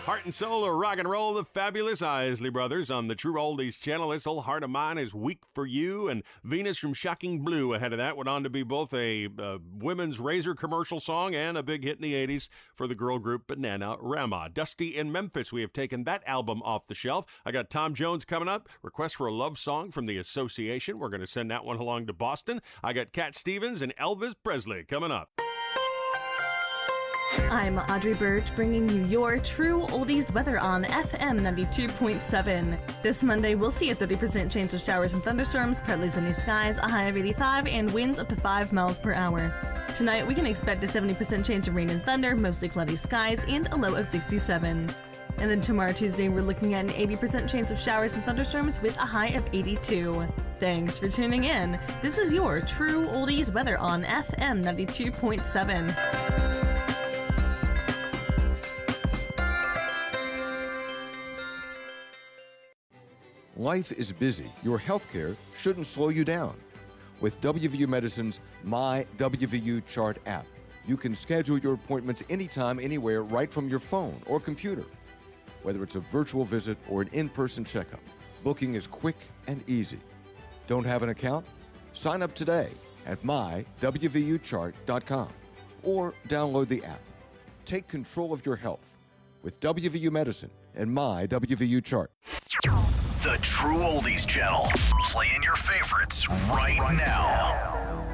Heart and soul of rock and roll, the fabulous Isley Brothers on the True Oldies channel. This old heart of mine is Weak for You, and Venus from Shocking Blue ahead of that went on to be both a women's razor commercial song and a big hit in the 80s for the girl group Bananarama. Dusty in Memphis, we have taken that album off the shelf. I got Tom Jones coming up, Request for a Love Song from the Association. We're going to send that one along to Boston. I got Cat Stevens and Elvis Presley coming up. I'm Audrey Birch, bringing you your True Oldies weather on FM 92.7. This Monday, we'll see a 30% chance of showers and thunderstorms, partly sunny skies, a high of 85, and winds up to 5 miles per hour. Tonight, we can expect a 70% chance of rain and thunder, mostly cloudy skies, and a low of 67. And then tomorrow, Tuesday, we're looking at an 80% chance of showers and thunderstorms with a high of 82. Thanks for tuning in. This is your True Oldies weather on FM 92.7. Life is busy. Your healthcare shouldn't slow you down. With WVU Medicine's My WVU Chart app, you can schedule your appointments anytime, anywhere, right from your phone or computer. Whether it's a virtual visit or an in-person checkup, booking is quick and easy. Don't have an account? Sign up today at mywvuchart.com or download the app. Take control of your health with WVU Medicine and My WVU Chart. The True Oldies channel. Playing your favorites right now.